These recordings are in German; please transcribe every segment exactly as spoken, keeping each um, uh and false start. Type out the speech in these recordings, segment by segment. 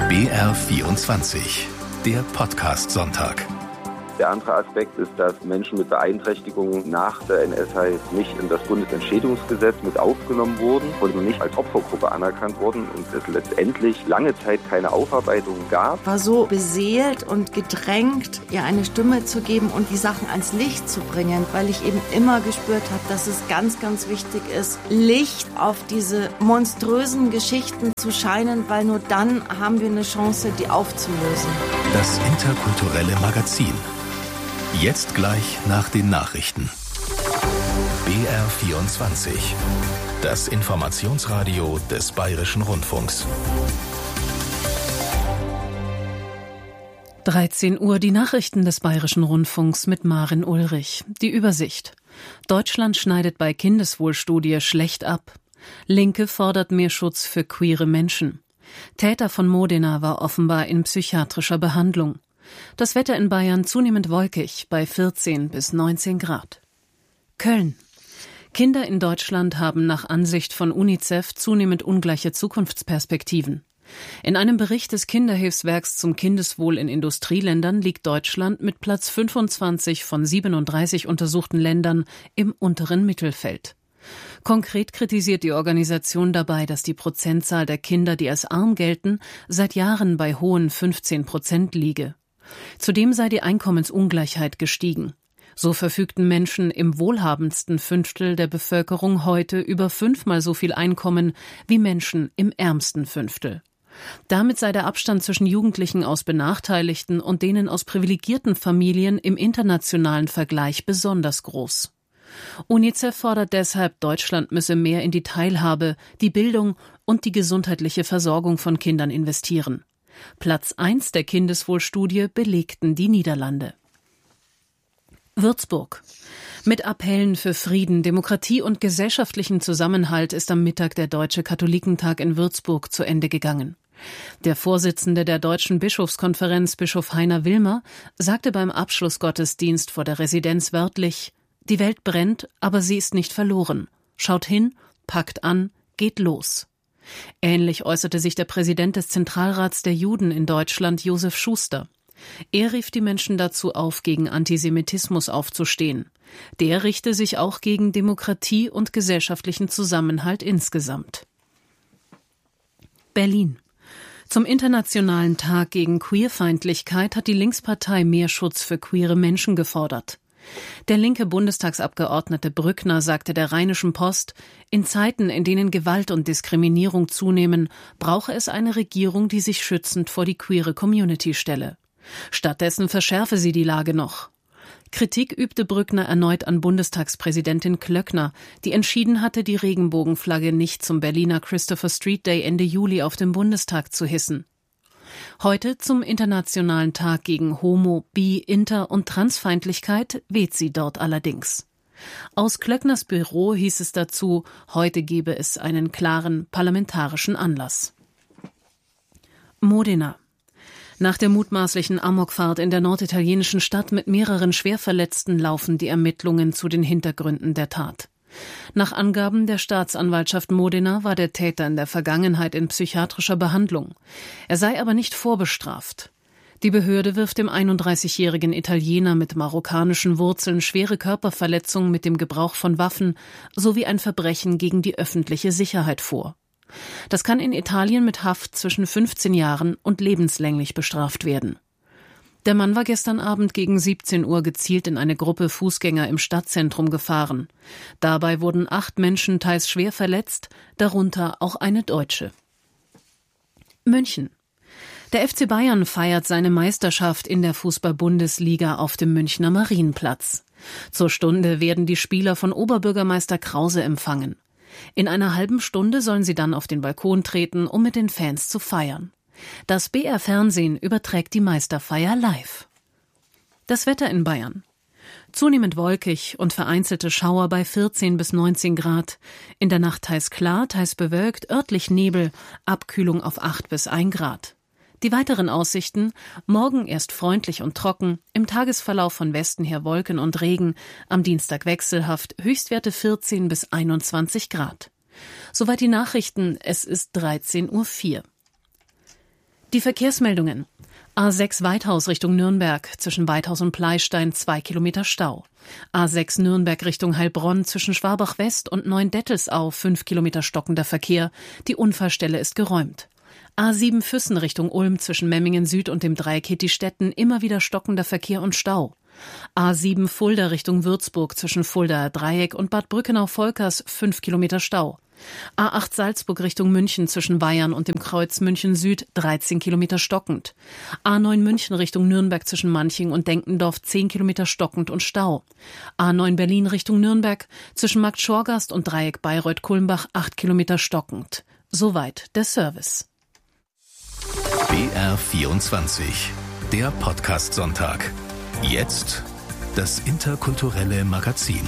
B R vierundzwanzig, der Podcast-Sonntag. Der andere Aspekt ist, dass Menschen mit Beeinträchtigungen nach der N S-H nicht in das Bundesentschädigungsgesetz mit aufgenommen wurden und nicht als Opfergruppe anerkannt wurden und es letztendlich lange Zeit keine Aufarbeitung gab. Ich war so beseelt und gedrängt, ihr eine Stimme zu geben und die Sachen ans Licht zu bringen, weil ich eben immer gespürt habe, dass es ganz, ganz wichtig ist, Licht auf diese monströsen Geschichten zu scheinen, weil nur dann haben wir eine Chance, die aufzulösen. Das interkulturelle Magazin. Jetzt gleich nach den Nachrichten. B R vierundzwanzig, das Informationsradio des Bayerischen Rundfunks. dreizehn Uhr, die Nachrichten des Bayerischen Rundfunks mit Maren Ulrich. Die Übersicht. Deutschland schneidet bei Kindeswohlstudie schlecht ab. Linke fordert mehr Schutz für queere Menschen. Täter von Modena war offenbar in psychiatrischer Behandlung. Das Wetter in Bayern zunehmend wolkig bei vierzehn bis neunzehn Grad. Köln. Kinder in Deutschland haben nach Ansicht von UNICEF zunehmend ungleiche Zukunftsperspektiven. In einem Bericht des Kinderhilfswerks zum Kindeswohl in Industrieländern liegt Deutschland mit Platz fünfundzwanzig von siebenunddreißig untersuchten Ländern im unteren Mittelfeld. Konkret kritisiert die Organisation dabei, dass die Prozentzahl der Kinder, die als arm gelten, seit Jahren bei hohen fünfzehn Prozent liege. Zudem sei die Einkommensungleichheit gestiegen. So verfügten Menschen im wohlhabendsten Fünftel der Bevölkerung heute über fünfmal so viel Einkommen wie Menschen im ärmsten Fünftel. Damit sei der Abstand zwischen Jugendlichen aus benachteiligten und denen aus privilegierten Familien im internationalen Vergleich besonders groß. UNICEF fordert deshalb, Deutschland müsse mehr in die Teilhabe, die Bildung und die gesundheitliche Versorgung von Kindern investieren. Platz eins der Kindeswohlstudie belegten die Niederlande. Würzburg. Mit Appellen für Frieden, Demokratie und gesellschaftlichen Zusammenhalt ist am Mittag der Deutsche Katholikentag in Würzburg zu Ende gegangen. Der Vorsitzende der Deutschen Bischofskonferenz, Bischof Heiner Wilmer, sagte beim Abschlussgottesdienst vor der Residenz wörtlich: Die Welt brennt, aber sie ist nicht verloren. Schaut hin, packt an, geht los. Ähnlich äußerte sich der Präsident des Zentralrats der Juden in Deutschland, Josef Schuster. Er rief die Menschen dazu auf, gegen Antisemitismus aufzustehen. Der richte sich auch gegen Demokratie und gesellschaftlichen Zusammenhalt insgesamt. Berlin. Zum Internationalen Tag gegen Queerfeindlichkeit hat die Linkspartei mehr Schutz für queere Menschen gefordert. Der linke Bundestagsabgeordnete Brückner sagte der Rheinischen Post, in Zeiten, in denen Gewalt und Diskriminierung zunehmen, brauche es eine Regierung, die sich schützend vor die queere Community stelle. Stattdessen verschärfe sie die Lage noch. Kritik übte Brückner erneut an Bundestagspräsidentin Klöckner, die entschieden hatte, die Regenbogenflagge nicht zum Berliner Christopher Street Day Ende Juli auf dem Bundestag zu hissen. Heute zum Internationalen Tag gegen Homo-, Bi-, Inter- und Transfeindlichkeit weht sie dort allerdings. Aus Klöckners Büro hieß es dazu, heute gebe es einen klaren parlamentarischen Anlass. Modena. Nach der mutmaßlichen Amokfahrt in der norditalienischen Stadt mit mehreren Schwerverletzten laufen die Ermittlungen zu den Hintergründen der Tat. Nach Angaben der Staatsanwaltschaft Modena war der Täter in der Vergangenheit in psychiatrischer Behandlung. Er sei aber nicht vorbestraft. Die Behörde wirft dem einunddreißigjährigen Italiener mit marokkanischen Wurzeln schwere Körperverletzungen mit dem Gebrauch von Waffen sowie ein Verbrechen gegen die öffentliche Sicherheit vor. Das kann in Italien mit Haft zwischen fünfzehn Jahren und lebenslänglich bestraft werden. Der Mann war gestern Abend gegen siebzehn Uhr gezielt in eine Gruppe Fußgänger im Stadtzentrum gefahren. Dabei wurden acht Menschen teils schwer verletzt, darunter auch eine Deutsche. München. Der F C Bayern feiert seine Meisterschaft in der Fußball-Bundesliga auf dem Münchner Marienplatz. Zur Stunde werden die Spieler von Oberbürgermeister Krause empfangen. In einer halben Stunde sollen sie dann auf den Balkon treten, um mit den Fans zu feiern. Das B R Fernsehen überträgt die Meisterfeier live. Das Wetter in Bayern. Zunehmend wolkig und vereinzelte Schauer bei vierzehn bis neunzehn Grad. In der Nacht teils klar, teils bewölkt, örtlich Nebel, Abkühlung auf acht bis ein Grad. Die weiteren Aussichten: morgen erst freundlich und trocken, im Tagesverlauf von Westen her Wolken und Regen, am Dienstag wechselhaft, Höchstwerte vierzehn bis einundzwanzig Grad. Soweit die Nachrichten, es ist dreizehn Uhr vier. Die Verkehrsmeldungen. A sechs Weithaus Richtung Nürnberg, zwischen Weithaus und Pleistein zwei Kilometer Stau. A sechs Nürnberg Richtung Heilbronn, zwischen Schwabach West und Neuendettelsau fünf Kilometer stockender Verkehr. Die Unfallstelle ist geräumt. A sieben Füssen Richtung Ulm, zwischen Memmingen Süd und dem Dreieck Hittistetten immer wieder stockender Verkehr und Stau. A sieben Fulda Richtung Würzburg, zwischen Fuldaer Dreieck und Bad Brückenau-Volkers fünf Kilometer Stau. A acht Salzburg Richtung München, zwischen Weyern und dem Kreuz München Süd dreizehn Kilometer stockend. A neun München Richtung Nürnberg, zwischen Manching und Denkendorf zehn Kilometer stockend und Stau. A neun Berlin Richtung Nürnberg, zwischen Markt Schorgast und Dreieck Bayreuth-Kulmbach acht Kilometer stockend. Soweit der Service. B R vierundzwanzig, der Podcast-Sonntag. Jetzt das interkulturelle Magazin.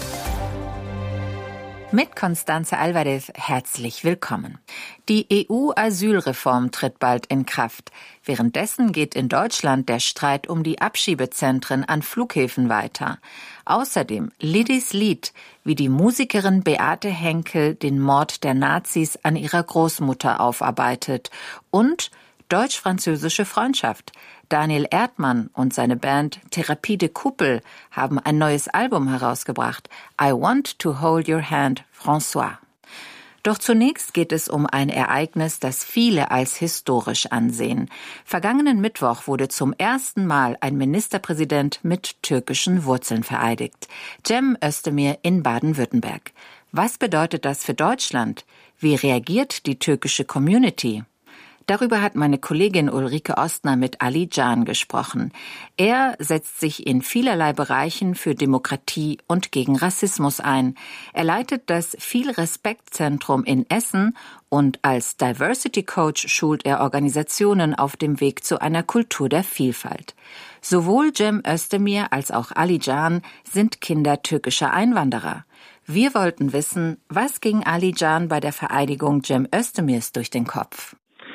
Mit Constanze Alvarez herzlich willkommen. Die E U-Asylreform tritt bald in Kraft. Währenddessen geht in Deutschland der Streit um die Abschiebezentren an Flughäfen weiter. Außerdem Lidis Lied, wie die Musikerin Beate Henkel den Mord der Nazis an ihrer Großmutter aufarbeitet. Und deutsch-französische Freundschaft. Daniel Erdmann und seine Band Therapie de Couple haben ein neues Album herausgebracht. I Want to Hold Your Hand, François. Doch zunächst geht es um ein Ereignis, das viele als historisch ansehen. Vergangenen Mittwoch wurde zum ersten Mal ein Ministerpräsident mit türkischen Wurzeln vereidigt. Cem Özdemir in Baden-Württemberg. Was bedeutet das für Deutschland? Wie reagiert die türkische Community? Darüber hat meine Kollegin Ulrike Ostner mit Ali Can gesprochen. Er setzt sich in vielerlei Bereichen für Demokratie und gegen Rassismus ein. Er leitet das Viel-Respekt-Zentrum in Essen und als Diversity Coach schult er Organisationen auf dem Weg zu einer Kultur der Vielfalt. Sowohl Cem Özdemir als auch Ali Can sind Kinder türkischer Einwanderer. Wir wollten wissen, was ging Ali Can bei der Vereidigung Cem Özdemirs durch den Kopf?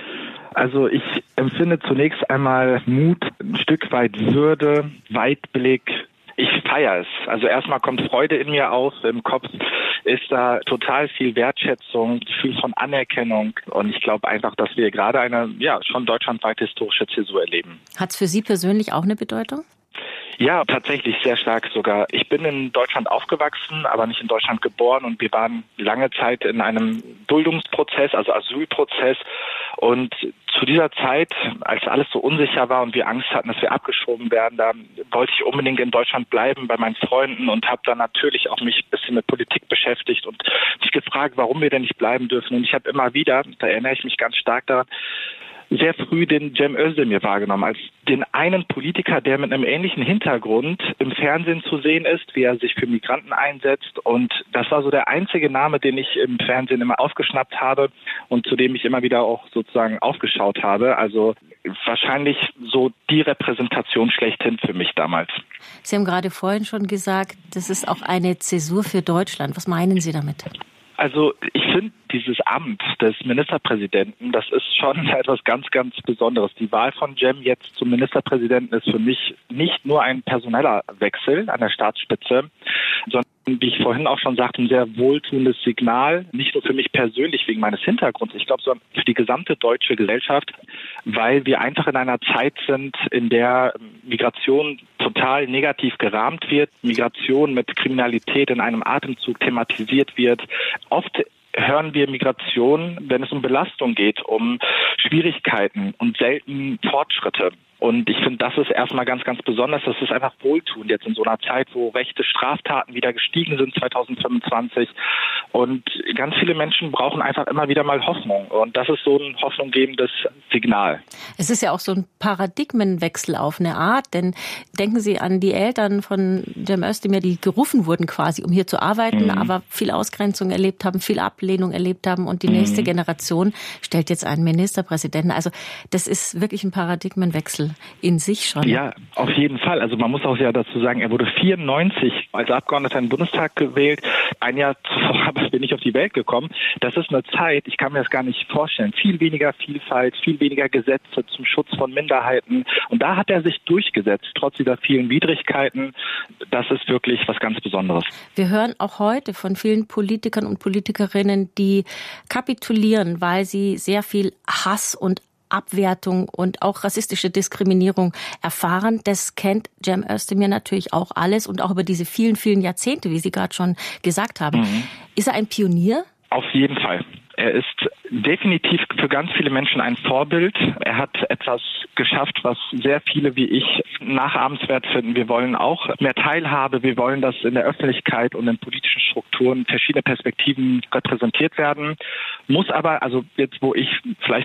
Also ich empfinde zunächst einmal Mut, ein Stück weit Würde, Weitblick. Ich feiere es. Also erstmal kommt Freude in mir auf. Im Kopf ist da total viel Wertschätzung, Gefühl von Anerkennung. Und ich glaube einfach, dass wir gerade eine ja schon deutschlandweit historische Zäsur erleben. Hat es für Sie persönlich auch eine Bedeutung? Ja, tatsächlich sehr stark sogar. Ich bin in Deutschland aufgewachsen, aber nicht in Deutschland geboren und wir waren lange Zeit in einem Duldungsprozess, also Asylprozess. Und zu dieser Zeit, als alles so unsicher war und wir Angst hatten, dass wir abgeschoben werden, da wollte ich unbedingt in Deutschland bleiben bei meinen Freunden und habe dann natürlich auch mich ein bisschen mit Politik beschäftigt und mich gefragt, warum wir denn nicht bleiben dürfen. Und ich habe immer wieder, da erinnere ich mich ganz stark daran, sehr früh den Cem Özdemir wahrgenommen, als den einen Politiker, der mit einem ähnlichen Hintergrund im Fernsehen zu sehen ist, wie er sich für Migranten einsetzt. Und das war so der einzige Name, den ich im Fernsehen immer aufgeschnappt habe und zu dem ich immer wieder auch sozusagen aufgeschaut habe. Also wahrscheinlich so die Repräsentation schlechthin für mich damals. Sie haben gerade vorhin schon gesagt, das ist auch eine Zäsur für Deutschland. Was meinen Sie damit? Also ich finde, dieses Amt des Ministerpräsidenten, das ist schon etwas ganz, ganz Besonderes. Die Wahl von Cem jetzt zum Ministerpräsidenten ist für mich nicht nur ein personeller Wechsel an der Staatsspitze, sondern, wie ich vorhin auch schon sagte, ein sehr wohltuendes Signal, nicht nur für mich persönlich wegen meines Hintergrunds, ich glaube, sondern für die gesamte deutsche Gesellschaft, weil wir einfach in einer Zeit sind, in der Migration total negativ gerahmt wird, Migration mit Kriminalität in einem Atemzug thematisiert wird. Oft hören wir Migration, wenn es um Belastung geht, um Schwierigkeiten und selten Fortschritte. Und ich finde, das ist erstmal ganz, ganz besonders. Das ist einfach wohltuend jetzt in so einer Zeit, wo rechte Straftaten wieder gestiegen sind zwanzig fünfundzwanzig. Und ganz viele Menschen brauchen einfach immer wieder mal Hoffnung. Und das ist so ein hoffnunggebendes Signal. Es ist ja auch so ein Paradigmenwechsel auf eine Art. Denn denken Sie an die Eltern von Cem Özdemir, die gerufen wurden quasi, um hier zu arbeiten, mhm. aber viel Ausgrenzung erlebt haben, viel Ablehnung erlebt haben. Und die mhm. nächste Generation stellt jetzt einen Ministerpräsidenten. Also das ist wirklich ein Paradigmenwechsel in sich schon. Ja, auf jeden Fall. Also man muss auch ja dazu sagen, er wurde vierundneunzig als Abgeordneter in den Bundestag gewählt. Ein Jahr zuvor bin ich auf die Welt gekommen. Das ist eine Zeit, ich kann mir das gar nicht vorstellen. Viel weniger Vielfalt, viel weniger Gesetze zum Schutz von Minderheiten. Und da hat er sich durchgesetzt, trotz dieser vielen Widrigkeiten. Das ist wirklich was ganz Besonderes. Wir hören auch heute von vielen Politikern und Politikerinnen, die kapitulieren, weil sie sehr viel Hass und Abwertung und auch rassistische Diskriminierung erfahren. Das kennt Cem Özdemir natürlich auch alles und auch über diese vielen, vielen Jahrzehnte, wie Sie gerade schon gesagt haben. Mhm. Ist er ein Pionier? Auf jeden Fall. Er ist definitiv für ganz viele Menschen ein Vorbild. Er hat etwas geschafft, was sehr viele wie ich nachahmenswert finden. Wir wollen auch mehr Teilhabe. Wir wollen, dass in der Öffentlichkeit und in politischen Strukturen verschiedene Perspektiven repräsentiert werden. Muss aber, also jetzt, wo ich vielleicht